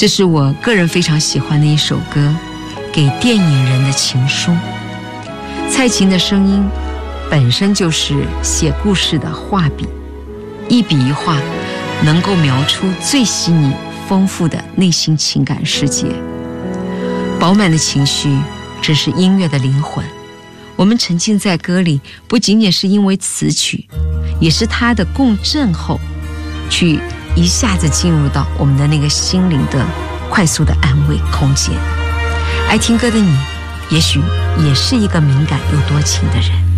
这是我个人非常喜欢的一首歌，给电影人的情书。蔡琴的声音本身就是写故事的画笔，一笔一画能够描出最细腻丰富的内心情感世界。饱满的情绪只是音乐的灵魂，我们沉浸在歌里，不仅仅是因为词曲，也是它的共振后去一下子进入到我们的那个心灵的快速的安慰空间。爱听歌的你，也许也是一个敏感又多情的人。